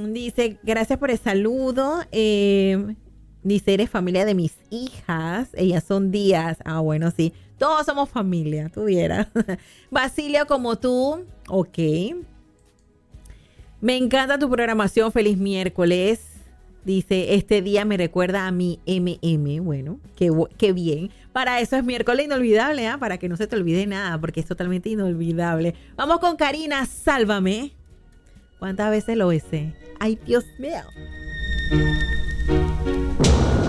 Dice, gracias por el saludo. Dice, eres familia de mis hijas. Ellas son Díaz. Ah, bueno, sí. Todos somos familia, tú vieras. Basilio, como tú. Ok. Me encanta tu programación. Feliz miércoles. Dice, este día me recuerda a mi MM. Bueno, qué bien. Para eso es miércoles inolvidable, ¿eh? Para que no se te olvide nada, porque es totalmente inolvidable. Vamos con Karina, Sálvame. ¿Cuántas veces lo besé? Ay, Dios mío.